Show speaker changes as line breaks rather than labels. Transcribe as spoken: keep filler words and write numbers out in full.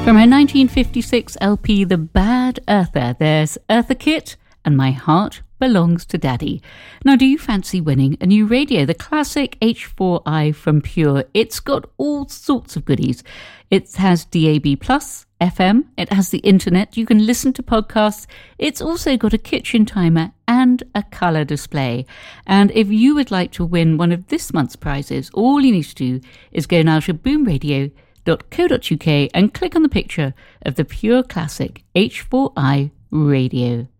From her nineteen fifty-six L P The Bad Eartha, there's Eartha Kitt and My Heart Belongs to Daddy. Now, do you fancy winning a new radio? The classic H four i from Pure. It's got all sorts of goodies. It has D A B plus, F M, it has the internet, you can listen to podcasts, it's also got a kitchen timer and a colour display. And if you would like to win one of this month's prizes, all you need to do is go now to boom radio dot co dot uk and click on the picture of the Pure Classic H four i radio.